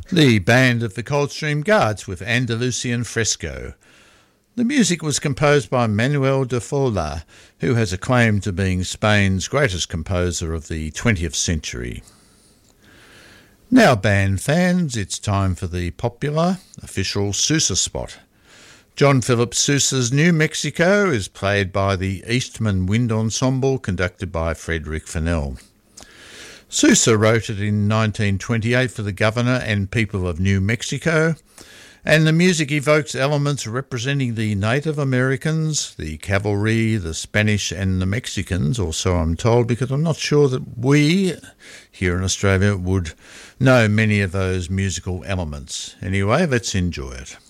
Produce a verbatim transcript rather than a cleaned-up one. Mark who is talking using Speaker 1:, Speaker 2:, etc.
Speaker 1: The band of the Coldstream Guards with Andalusian Fresco. The music was composed by Manuel de Falla, who has a claim to being Spain's greatest composer of the twentieth century. Now, band fans, it's time for the popular official Sousa spot. John Philip Sousa's New Mexico is played by the Eastman Wind Ensemble, conducted by Frederick Fennell. Sousa wrote it in nineteen twenty-eight for the governor and people of New Mexico, and the music evokes elements representing the Native Americans, the cavalry, the Spanish and the Mexicans, or so I'm told, because I'm not sure that we here in Australia would know many of those musical elements. Anyway, let's enjoy it.